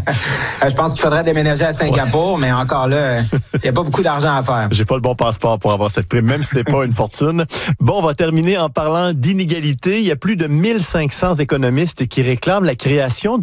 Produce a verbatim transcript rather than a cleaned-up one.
Je pense qu'il faudrait déménager à Singapour, ouais. mais encore là, il n'y a pas beaucoup d'argent à faire. J'ai pas le bon passeport pour avoir cette prime, même si c'est pas une fortune. Bon, on va terminer en parlant d'inégalité. Il y a plus de mille cinq cents économistes qui réclament la création